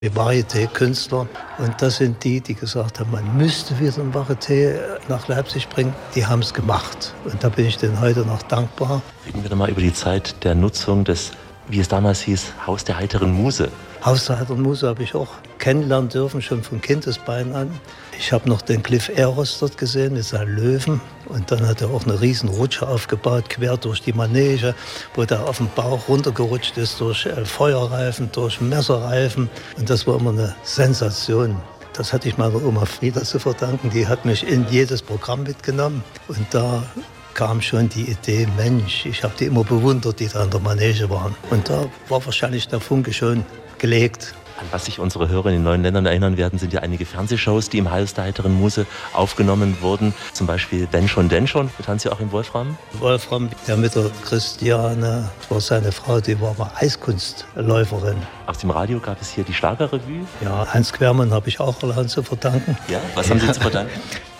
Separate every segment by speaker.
Speaker 1: Die Varieté-Künstler, und das sind die gesagt haben, man müsste wieder ein Varieté nach Leipzig bringen. Die haben es gemacht und da bin ich denen heute noch dankbar.
Speaker 2: Reden wir doch mal über die Zeit der Nutzung des, wie es damals hieß, Haus der heiteren Muse.
Speaker 1: Haus der heiteren Muse habe ich auch kennenlernen dürfen, schon von Kindesbeinen an. Ich habe noch den Cliff Eros dort gesehen mit seinen Löwen. Und dann hat er auch eine riesen Rutsche aufgebaut, quer durch die Manege, wo der auf den Bauch runtergerutscht ist, durch Feuerreifen, durch Messerreifen. Und das war immer eine Sensation. Das hatte ich meiner Oma Frieda zu verdanken. Die hat mich in jedes Programm mitgenommen. Und da kam schon die Idee, Mensch, ich habe die immer bewundert, die da in der Manege waren. Und da war wahrscheinlich der Funke schon gelegt.
Speaker 2: An was sich unsere Hörer in den neuen Ländern erinnern werden, sind ja einige Fernsehshows, die im Haus der heiteren Muse aufgenommen wurden. Zum Beispiel Wenn schon, denn schon mit Hans-Joachim Wolfram.
Speaker 1: Wolfram, der mit der Christiane, das war seine Frau, die war mal Eiskunstläuferin.
Speaker 2: Aus dem Radio gab es hier die Schlagerrevue.
Speaker 1: Ja, Hans Quermann habe ich auch allein zu verdanken.
Speaker 2: Ja, was haben Sie zu verdanken?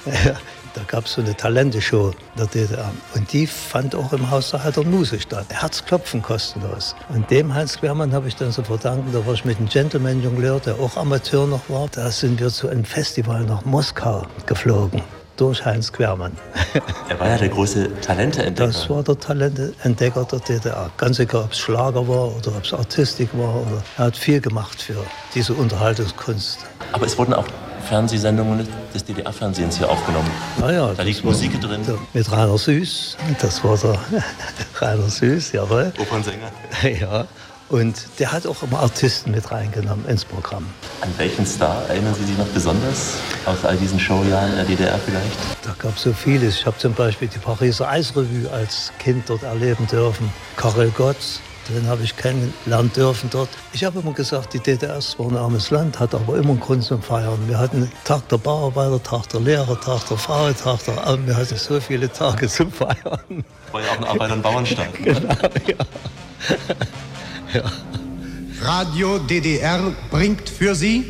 Speaker 1: Da gab es so eine Talenteshow der DDR. Und die fand auch im Haus der heiteren Muse statt. Herzklopfen kostenlos. Und dem Hans Quermann habe ich dann zu verdanken, da war ich mit einem Gentleman-Jongleur, der auch Amateur noch war. Da sind wir zu einem Festival nach Moskau geflogen. Durch Heinz Quermann.
Speaker 2: Er war ja der große Talenteentdecker.
Speaker 1: Das war der Talenteentdecker der DDR. Ganz egal, ob es Schlager war oder ob es Artistik war. Er hat viel gemacht für diese Unterhaltungskunst.
Speaker 2: Aber es wurden auch Fernsehsendungen des DDR-Fernsehens hier aufgenommen.
Speaker 1: Ja,
Speaker 2: da liegt Musik drin.
Speaker 1: Mit Rainer Süß, das war der Rainer Süß, jawohl.
Speaker 2: Opernsänger.
Speaker 1: Ja, und der hat auch immer Artisten mit reingenommen ins Programm.
Speaker 2: An welchen Star erinnern Sie sich noch besonders aus all diesen Showjahren in der DDR vielleicht?
Speaker 1: Da gab es so vieles. Ich habe zum Beispiel die Pariser Eisrevue als Kind dort erleben dürfen. Karel Gott, den habe ich kennenlernen dürfen dort. Ich habe immer gesagt, die DDR ist zwar ein armes Land, hat aber immer einen Grund zum Feiern. Wir hatten Tag der Bauarbeiter, Tag der Lehrer, Tag der Frau, Tag der Armen. Wir hatten so viele Tage zum Feiern.
Speaker 2: War ja auch ein Arbeiter- und Bauernstadt.
Speaker 1: Genau, ja. Ja.
Speaker 3: Radio DDR bringt für Sie